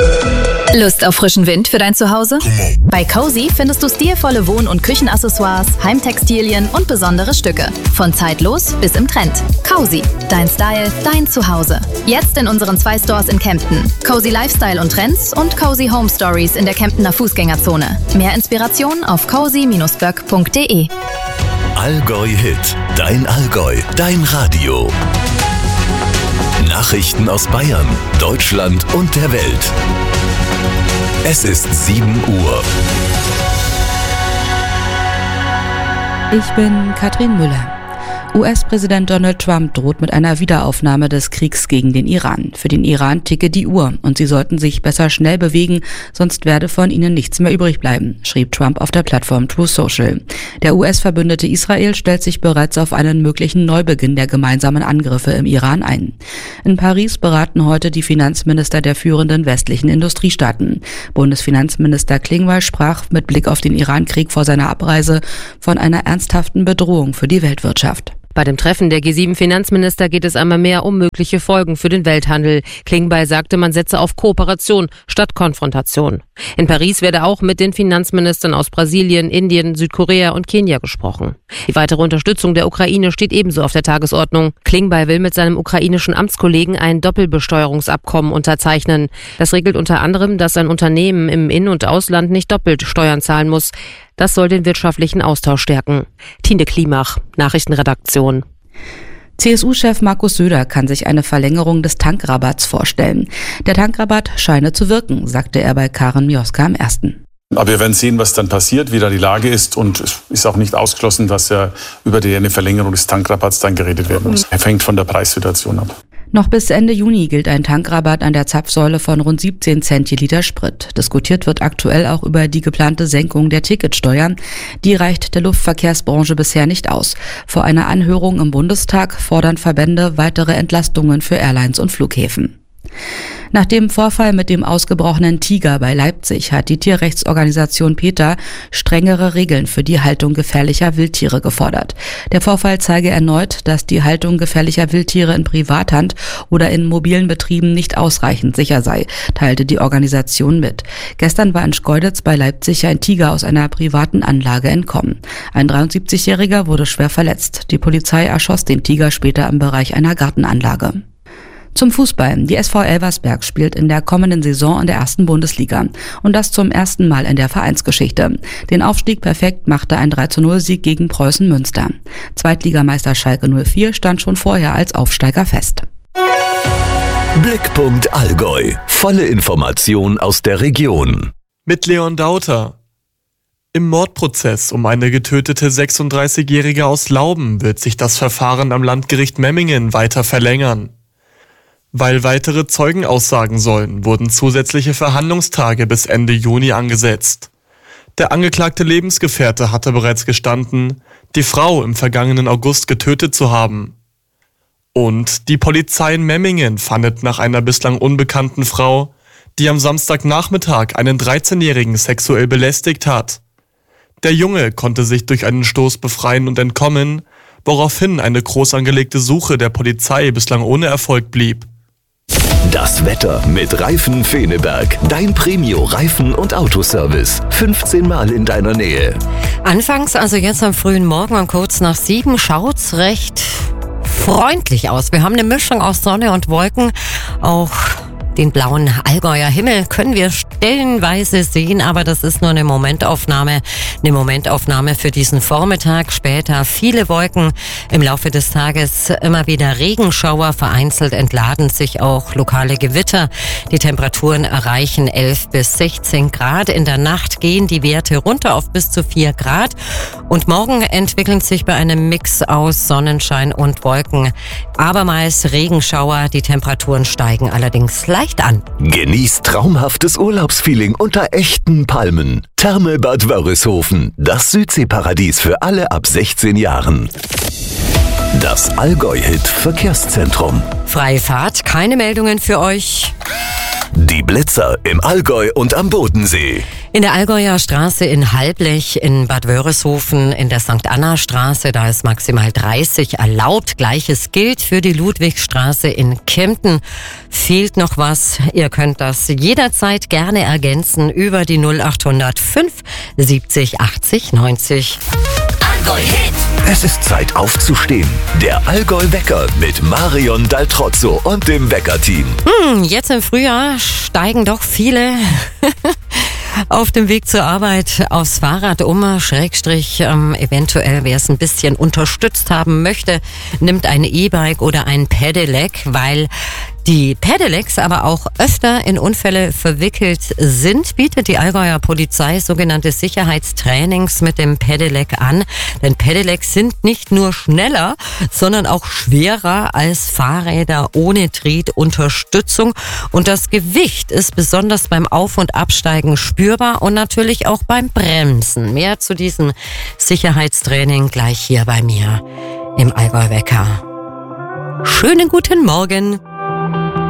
Lust auf frischen Wind für dein Zuhause? Bei Cozy findest du stilvolle Wohn- und Küchenaccessoires, Heimtextilien und besondere Stücke. Von zeitlos bis im Trend. Cozy, dein Style, dein Zuhause. Jetzt in unseren 2 Stores in Kempten. Cozy Lifestyle und Trends und Cozy Home Stories in der Kemptener Fußgängerzone. Mehr Inspiration auf cozy-böck.de. Allgäu Hit, dein Allgäu, dein Radio. Nachrichten aus Bayern, Deutschland und der Welt. Es ist 7 Uhr. Ich bin Katrin Müller. US-Präsident Donald Trump droht mit einer Wiederaufnahme des Kriegs gegen den Iran. Für den Iran ticke die Uhr und sie sollten sich besser schnell bewegen, sonst werde von ihnen nichts mehr übrig bleiben, schrieb Trump auf der Plattform Truth Social. Der US-Verbündete Israel stellt sich bereits auf einen möglichen Neubeginn der gemeinsamen Angriffe im Iran ein. In Paris beraten heute die Finanzminister der führenden westlichen Industriestaaten. Bundesfinanzminister Klingbeil sprach mit Blick auf den Iran-Krieg vor seiner Abreise von einer ernsthaften Bedrohung für die Weltwirtschaft. Bei dem Treffen der G7-Finanzminister geht es einmal mehr um mögliche Folgen für den Welthandel. Klingbeil sagte, man setze auf Kooperation statt Konfrontation. In Paris werde auch mit den Finanzministern aus Brasilien, Indien, Südkorea und Kenia gesprochen. Die weitere Unterstützung der Ukraine steht ebenso auf der Tagesordnung. Klingbeil will mit seinem ukrainischen Amtskollegen ein Doppelbesteuerungsabkommen unterzeichnen. Das regelt unter anderem, dass ein Unternehmen im In- und Ausland nicht doppelt Steuern zahlen muss. Das soll den wirtschaftlichen Austausch stärken. Tine Klimach, Nachrichtenredaktion. CSU-Chef Markus Söder kann sich eine Verlängerung des Tankrabatts vorstellen. Der Tankrabatt scheine zu wirken, sagte er bei Karen Mioska am 1. Aber wir werden sehen, was dann passiert, wie da die Lage ist. Und es ist auch nicht ausgeschlossen, dass ja über eine Verlängerung des Tankrabatts dann geredet werden muss. Er hängt von der Preissituation ab. Noch bis Ende Juni gilt ein Tankrabatt an der Zapfsäule von rund 17 Cent je Liter Sprit. Diskutiert wird aktuell auch über die geplante Senkung der Ticketsteuer. Die reicht der Luftverkehrsbranche bisher nicht aus. Vor einer Anhörung im Bundestag fordern Verbände weitere Entlastungen für Airlines und Flughäfen. Nach dem Vorfall mit dem ausgebrochenen Tiger bei Leipzig hat die Tierrechtsorganisation PETA strengere Regeln für die Haltung gefährlicher Wildtiere gefordert. Der Vorfall zeige erneut, dass die Haltung gefährlicher Wildtiere in Privathand oder in mobilen Betrieben nicht ausreichend sicher sei, teilte die Organisation mit. Gestern war in Schkeuditz bei Leipzig ein Tiger aus einer privaten Anlage entkommen. Ein 73-Jähriger wurde schwer verletzt. Die Polizei erschoss den Tiger später im Bereich einer Gartenanlage. Zum Fußball. Die SV Elversberg spielt in der kommenden Saison in der 1. Bundesliga. Und das zum ersten Mal in der Vereinsgeschichte. Den Aufstieg perfekt machte ein 3:0-Sieg gegen Preußen Münster. Zweitligameister Schalke 04 stand schon vorher als Aufsteiger fest. Blickpunkt Allgäu. Volle Information aus der Region. Mit Leon Dauter. Im Mordprozess um eine getötete 36-Jährige aus Lauben wird sich das Verfahren am Landgericht Memmingen weiter verlängern. Weil weitere Zeugen aussagen sollen, wurden zusätzliche Verhandlungstage bis Ende Juni angesetzt. Der angeklagte Lebensgefährte hatte bereits gestanden, die Frau im vergangenen August getötet zu haben. Und die Polizei in Memmingen fahndet nach einer bislang unbekannten Frau, die am Samstagnachmittag einen 13-Jährigen sexuell belästigt hat. Der Junge konnte sich durch einen Stoß befreien und entkommen, woraufhin eine groß angelegte Suche der Polizei bislang ohne Erfolg blieb. Das Wetter mit Reifen Feneberg. Dein Premio-Reifen- und Autoservice. 15 Mal in deiner Nähe. Anfangs, also jetzt am frühen Morgen um kurz nach 7, schaut's recht freundlich aus. Wir haben eine Mischung aus Sonne und Wolken. Auch den blauen Allgäuer Himmel können wir stellenweise sehen, aber das ist nur eine Momentaufnahme. Eine Momentaufnahme für diesen Vormittag. Später viele Wolken, im Laufe des Tages immer wieder Regenschauer. Vereinzelt entladen sich auch lokale Gewitter. Die Temperaturen erreichen 11 bis 16 Grad. In der Nacht gehen die Werte runter auf bis zu 4 Grad. Und morgen entwickeln sich bei einem Mix aus Sonnenschein und Wolken abermals Regenschauer. Die Temperaturen steigen allerdings leicht an. Genießt traumhaftes Urlaubsfeeling unter echten Palmen. Thermelbad Wörishofen, das Südseeparadies für alle ab 16 Jahren. Das Allgäu-Hit Verkehrszentrum. Freie Fahrt, keine Meldungen für euch. Die Blitzer im Allgäu und am Bodensee. In der Allgäuer Straße in Halblech, in Bad Wörishofen, in der St. Anna Straße, da ist maximal 30 erlaubt. Gleiches gilt für die Ludwigstraße in Kempten. Fehlt noch was? Ihr könnt das jederzeit gerne ergänzen über die 0800 5 70 80 90. Allgäu Hit. Es ist Zeit aufzustehen. Der Allgäu Wecker mit Marion Daltrozzo und dem Wecker-Team. Jetzt im Frühjahr steigen doch viele auf dem Weg zur Arbeit aufs Fahrrad eventuell, wer es ein bisschen unterstützt haben möchte, nimmt ein E-Bike oder ein Pedelec, weil die Pedelecs aber auch öfter in Unfälle verwickelt sind, bietet die Allgäuer Polizei sogenannte Sicherheitstrainings mit dem Pedelec an. Denn Pedelecs sind nicht nur schneller, sondern auch schwerer als Fahrräder ohne Tretunterstützung. Und das Gewicht ist besonders beim Auf- und Absteigen spürbar und natürlich auch beim Bremsen. Mehr zu diesem Sicherheitstraining gleich hier bei mir im Allgäu Wecker. Schönen guten Morgen.